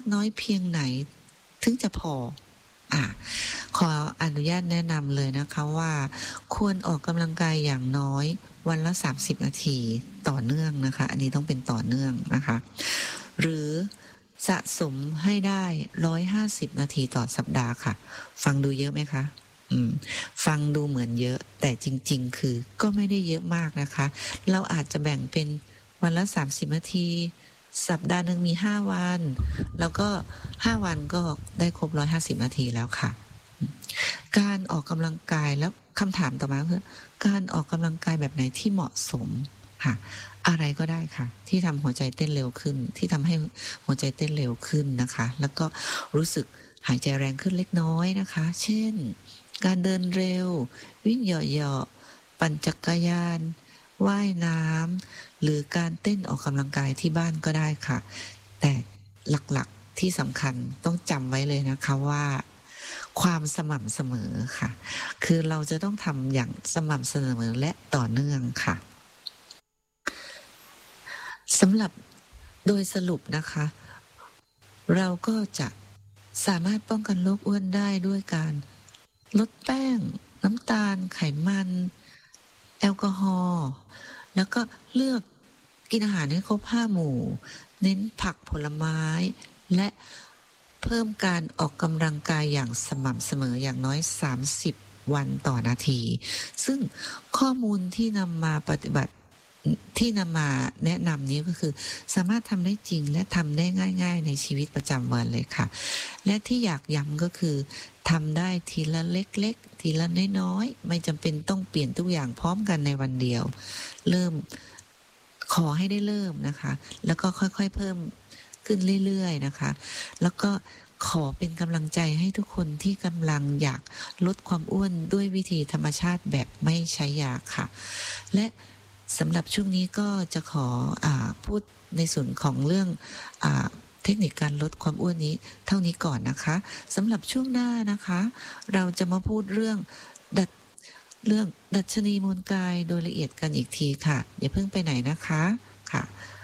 น้อยเพียงไหนถึงจะพอขออนุญาตแนะนำเลยนะคะว่าควรออกกำลังกายอย่างน้อยวันละ30นาทีต่อเนื่องนะคะอันนี้ต้องเป็นต่อเนื่องนะคะหรือสะสมให้ได้150นาทีต่อสัปดาห์ค่ะฟังดูเยอะไหมคะฟังดูเหมือนเยอะแต่จริงๆคือก็ไม่ได้เยอะมากนะคะเราอาจจะแบ่งเป็นวันละ30นาทีสัปดาห์หนึ่งมี5วันแล้วก็5วันก็ได้ครบ150นาทีแล้วค่ะการออกกำลังกายแล้วคำถามต่อมาคือการออกกำลังกายแบบไหนที่เหมาะสมค่ะอะไรก็ได้ค่ะที่ทำหัวใจเต้นเร็วขึ้นที่ทำให้หัวใจเต้นเร็วขึ้นนะคะแล้วก็รู้สึกหายใจแรงขึ้นเล็กน้อยนะคะเช่นการเดินเร็ววิ่งเหยาะๆปั่นจักรยานว่ายน้ำหรือการเต้นออกกำลังกายที่บ้านก็ได้ค่ะแต่หลักๆที่สำคัญต้องจำไว้เลยนะคะว่าความสม่ำเสมอค่ะคือเราจะต้องทำอย่างสม่ำเสมอและต่อเนื่องค่ะสำหรับโดยสรุปนะคะเราก็จะสามารถป้องกันโรคอ้วนได้ด้วยการลดแป้งน้ำตาลไขมันแอลกอฮอล์แล้วก็เลือกกินอาหารให้ครบ5หมู่เน้นผักผลไม้และเพิ่มการออกกำลังกายอย่างสม่ำเสมออย่างน้อย30วันต่อนาทีซึ่งข้อมูลที่นำมาปฏิบัติที่นำมาแนะนำนี้ก็คือสามารถทำได้จริงและทำได้ง่ายๆในชีวิตประจำวันเลยค่ะและที่อยากย้ำก็คือทำได้ทีละเล็กๆทีละน้อยๆไม่จำเป็นต้องเปลี่ยนทุกอย่างพร้อมกันในวันเดียวเริ่มขอให้ได้เริ่มนะคะแล้วก็ค่อยๆเพิ่มขึ้นเรื่อยๆนะคะแล้วก็ขอเป็นกำลังใจให้ทุกคนที่กำลังอยากลดความอ้วนด้วยวิธีธรรมชาติแบบไม่ใช้ยาค่ะและสำหรับช่วงนี้ก็จะขอพูดในส่วนของเรื่องเทคนิคการลดความอ้วนนี้เท่านี้ก่อนนะคะสำหรับช่วงหน้านะคะเราจะมาพูดเรื่องดัชนีมวลกายโดยละเอียดกันอีกทีค่ะอย่าเพิ่งไปไหนนะคะค่ะ